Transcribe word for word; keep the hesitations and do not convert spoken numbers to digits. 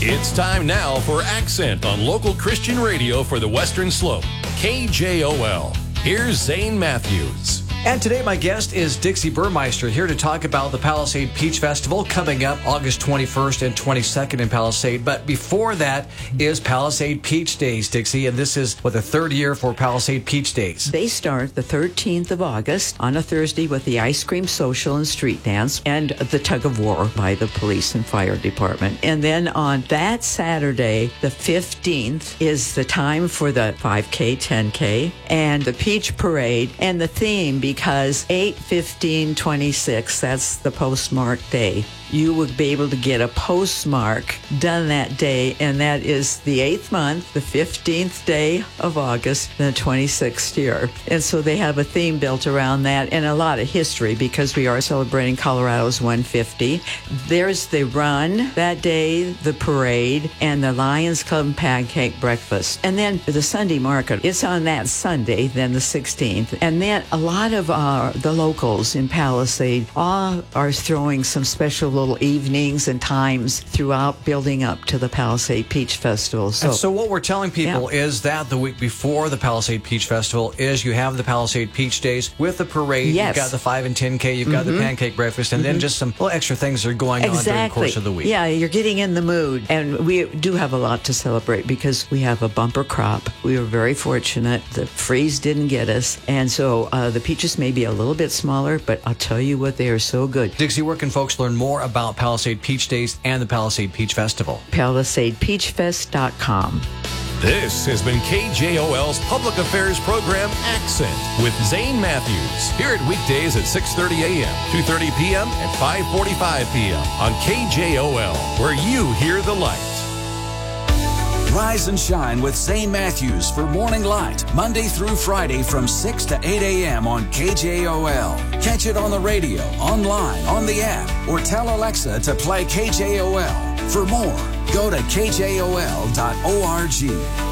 It's time now for Accent on local Christian radio for the Western Slope, K J O L. Here's Zane Matthews. And today my guest is Dixie Burmeister, here to talk about the Palisade Peach Festival coming up August twenty-first and twenty-second in Palisade. But before that is Palisade Peach Days, Dixie, and this is, what, the third year for Palisade Peach Days. They start the thirteenth of August on a Thursday with the ice cream social and street dance and the tug of war by the police and fire department. And then on that Saturday, the fifteenth, is the time for the five K, ten K, and the Peach Parade, and the theme, because eight fifteen twenty-six, that's the postmark day. You would be able to get a postmark done that day, and that is the eighth month, the fifteenth day of August, the twenty-sixth year. And so they have a theme built around that and a lot of history because we are celebrating Colorado's one fifty. There's the run that day, the parade, and the Lions Club pancake breakfast. And then the Sunday market, it's on that Sunday, then the sixteenth. And then a lot of uh, the locals in Palisade all are throwing some special little evenings and times throughout building up to the Palisade Peach Festival. So, and so what we're telling people yeah. is that the week before the Palisade Peach Festival is you have the Palisade Peach Days with the parade. Yes. You've got the five and ten K, you've mm-hmm. got the pancake breakfast, and mm-hmm. then just some little extra things that are going exactly. on during the course of the week. Yeah, you're getting in the mood. And we do have a lot to celebrate because we have a bumper crop. We were very fortunate. The freeze didn't get us. And so uh, the peaches may be a little bit smaller, but I'll tell you what, they are so good. Dixie, where can folks learn more about Palisade Peach Days and the Palisade Peach Festival? Palisade Peach Fest dot com. This has been K J O L's public affairs program, Accent, with Zane Matthews. Hear it weekdays at six thirty a.m., two thirty p.m., and five forty-five p.m. on K J O L, where you hear the light. Rise and shine with Zane Matthews for Morning Light, Monday through Friday from six to eight a.m. on K J O L. Catch it on the radio, online, on the app, or tell Alexa to play K J O L. For more, go to K J O L dot org.